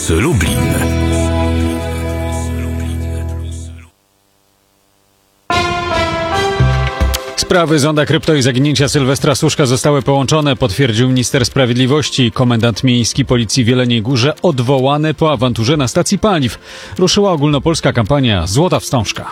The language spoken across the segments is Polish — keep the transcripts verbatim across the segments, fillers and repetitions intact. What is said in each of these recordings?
Lublin. Sprawy Zonda Krypto i zaginięcia Sylwestra Suszka zostały połączone, potwierdził minister sprawiedliwości. Komendant miejski Policji w Jeleniej Górze odwołany po awanturze na stacji paliw. Ruszyła ogólnopolska kampania Złota Wstążka.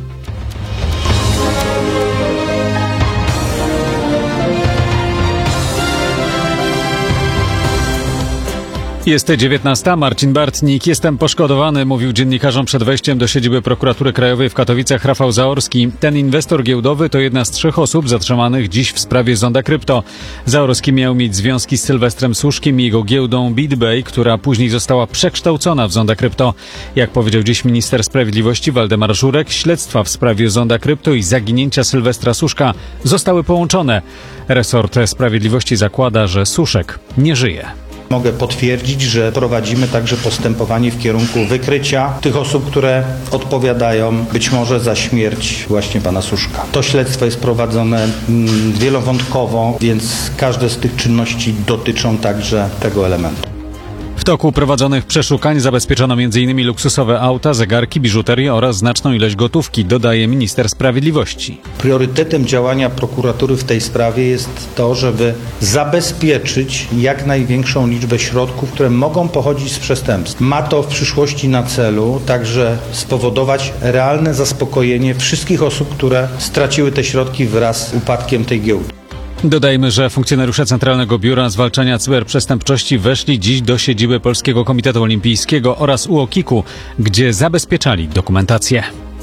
Jest dziewiętnasta. Marcin Bartnik. Jestem poszkodowany, mówił dziennikarzom przed wejściem do siedziby Prokuratury Krajowej w Katowicach Rafał Zaorski. Ten inwestor giełdowy to jedna z trzech osób zatrzymanych dziś w sprawie Zonda Krypto. Zaorski miał mieć związki z Sylwestrem Suszkiem i jego giełdą BitBay, która później została przekształcona w Zonda Krypto. Jak powiedział dziś minister sprawiedliwości Waldemar Żurek, śledztwa w sprawie Zonda Krypto i zaginięcia Sylwestra Suszka zostały połączone. Resort Sprawiedliwości zakłada, że Suszek nie żyje. Mogę potwierdzić, że prowadzimy także postępowanie w kierunku wykrycia tych osób, które odpowiadają być może za śmierć właśnie pana Suszka. To śledztwo jest prowadzone mm, wielowątkowo, więc każde z tych czynności dotyczą także tego elementu. W toku prowadzonych przeszukań zabezpieczono między innymi luksusowe auta, zegarki, biżuterię oraz znaczną ilość gotówki, dodaje minister sprawiedliwości. Priorytetem działania prokuratury w tej sprawie jest to, żeby zabezpieczyć jak największą liczbę środków, które mogą pochodzić z przestępstw. Ma to w przyszłości na celu także spowodować realne zaspokojenie wszystkich osób, które straciły te środki wraz z upadkiem tej giełdy. Dodajmy, że funkcjonariusze Centralnego Biura Zwalczania Cyberprzestępczości weszli dziś do siedziby Polskiego Komitetu Olimpijskiego oraz U O K I K-u, gdzie zabezpieczali dokumentację.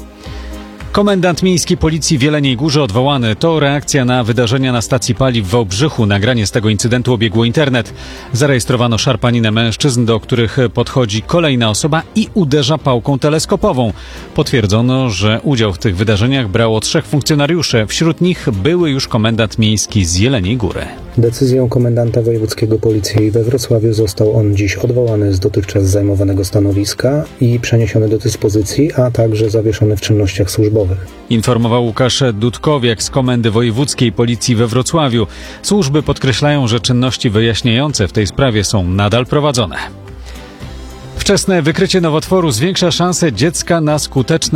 Komendant miejski Policji w Jeleniej Górze odwołany. To reakcja na wydarzenia na stacji paliw w Wałbrzychu. Nagranie z tego incydentu obiegło internet. Zarejestrowano szarpaninę mężczyzn, do których podchodzi kolejna osoba i uderza pałką teleskopową. Potwierdzono, że udział w tych wydarzeniach brało trzech funkcjonariuszy. Wśród nich były już komendant miejski z Jeleniej Góry. Decyzją komendanta wojewódzkiego Policji we Wrocławiu został on dziś odwołany z dotychczas zajmowanego stanowiska i przeniesiony do dyspozycji, a także zawieszony w czynnościach służbowych. Informował Łukasz Dudkowiak z Komendy Wojewódzkiej Policji we Wrocławiu. Służby podkreślają, że czynności wyjaśniające w tej sprawie są nadal prowadzone. Wczesne wykrycie nowotworu zwiększa szanse dziecka na skuteczne